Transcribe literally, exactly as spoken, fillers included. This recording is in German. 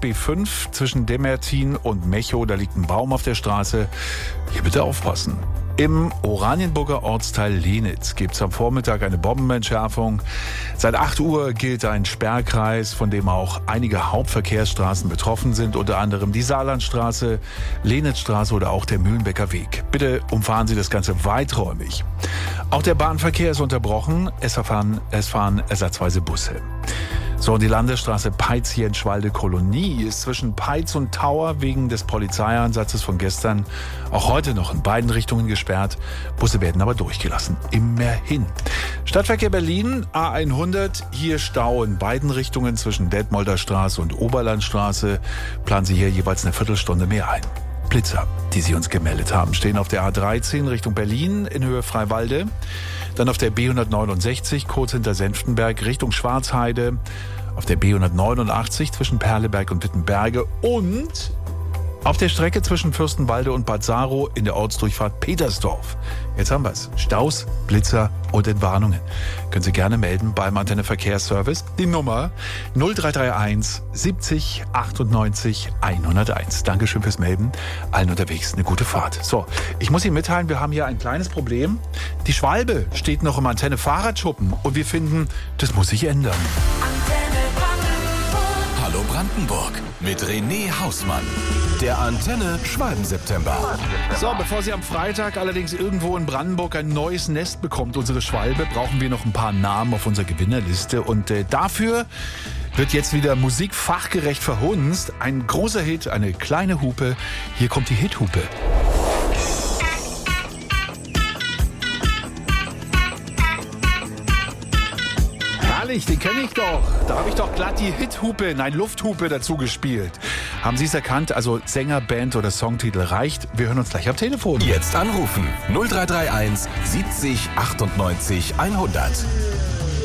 B fünf zwischen Demertin und Mechow. Da liegt ein Baum auf der Straße. Hier bitte aufpassen. Im Oranienburger Ortsteil Lenitz gibt es am Vormittag eine Bombenentschärfung. Seit acht Uhr gilt ein Sperrkreis, von dem auch einige Hauptverkehrsstraßen betroffen sind, unter anderem die Saarlandstraße, Lenitzstraße oder auch der Mühlenbecker Weg. Bitte umfahren Sie das Ganze weiträumig. Auch der Bahnverkehr ist unterbrochen. Es fahren, es fahren ersatzweise Busse. So, und die Landesstraße Peitz-Jenschwalde-Kolonie ist zwischen Peitz und Tauer wegen des Polizeieinsatzes von gestern auch heute noch in beiden Richtungen gesperrt. Busse werden aber durchgelassen. Immerhin. Stadtverkehr Berlin, A hundert, hier Stau in beiden Richtungen zwischen Detmolder Straße und Oberlandstraße. Planen Sie hier jeweils eine Viertelstunde mehr ein. Blitzer, die Sie uns gemeldet haben, stehen auf der A dreizehn Richtung Berlin in Höhe Freiwalde. Dann auf der B hundertneunundsechzig kurz hinter Senftenberg Richtung Schwarzheide. Auf der B hundertneunundachtzig zwischen Perleberg und Wittenberge. Und auf der Strecke zwischen Fürstenwalde und Bad Saro in der Ortsdurchfahrt Petersdorf. Jetzt haben wir es. Staus, Blitzer und Entwarnungen. Können Sie gerne melden beim Antenne Verkehrsservice. Die Nummer null drei drei eins siebzig achtundneunzig hunderteins. Dankeschön fürs Melden. Allen unterwegs eine gute Fahrt. So, ich muss Ihnen mitteilen, wir haben hier ein kleines Problem. Die Schwalbe steht noch im Antenne Fahrradschuppen und wir finden, das muss sich ändern. Hallo Brandenburg mit René Hausmann. Der Antenne Schwalben-September. So, bevor sie am Freitag allerdings irgendwo in Brandenburg ein neues Nest bekommt, unsere Schwalbe, brauchen wir noch ein paar Namen auf unserer Gewinnerliste. Und äh, dafür wird jetzt wieder Musik fachgerecht verhunzt. Ein großer Hit, eine kleine Hupe. Hier kommt die Hithupe. Den kenne ich doch. Da habe ich doch glatt die Hithupe, nein, Lufthupe dazu gespielt. Haben Sie es erkannt? Also Sänger, Band oder Songtitel reicht. Wir hören uns gleich am Telefon. Jetzt anrufen null drei drei eins siebzig achtundneunzig hundert.